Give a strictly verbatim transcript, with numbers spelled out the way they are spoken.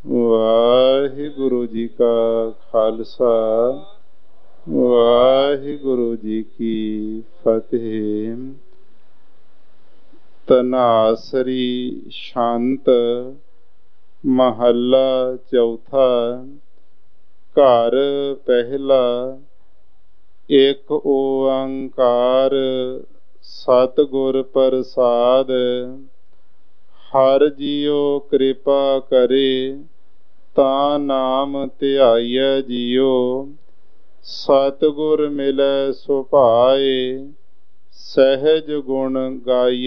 ਵਾਹਿਗੁਰੂ ਜੀ ਕਾ ਖਾਲਸਾ, ਵਾਹਿਗੁਰੂ ਜੀ ਕੀ ਫਤਿਹ। ਤਨਾਸਰੀ ਸ਼ਾਂਤ ਮਹੱਲਾ ਚੌਥਾ। ਘਰ ਪਹਿਲਾ। ਇੱਕ ਓੰਕਾਰ ਸਤਿਗੁਰ ਪ੍ਰਸਾਦ। ਹਰਿ ਜੀਉ ਕਿਰਪਾ ਕਰੇ, ਤਾਂ ਨਾਮ ਧਿਆਈਐ ਜੀਉ। ਸਤਿਗੁਰ ਮਿਲੈ ਸੁਭਾਏ, ਸਹਿਜ ਗੁਣ ਗਾਈਐ